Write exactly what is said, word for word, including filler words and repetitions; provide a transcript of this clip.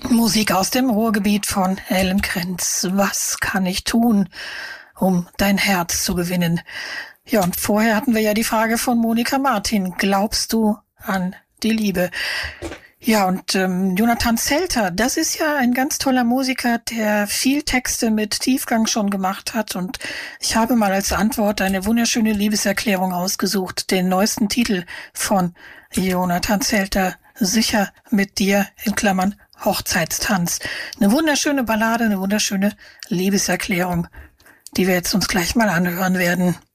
Musik aus dem Ruhrgebiet von Ellen Krenz. Was kann ich tun, um dein Herz zu gewinnen? Ja, und vorher hatten wir ja die Frage von Monika Martin. Glaubst du an die Liebe? Ja, und ähm, Jonathan Zelter, das ist ja ein ganz toller Musiker, der viel Texte mit Tiefgang schon gemacht hat. Und ich habe mal als Antwort eine wunderschöne Liebeserklärung ausgesucht, den neuesten Titel von Jonathan Zelter, Sicher mit dir, in Klammern Hochzeitstanz. Eine wunderschöne Ballade, eine wunderschöne Liebeserklärung, die wir jetzt uns gleich mal anhören werden.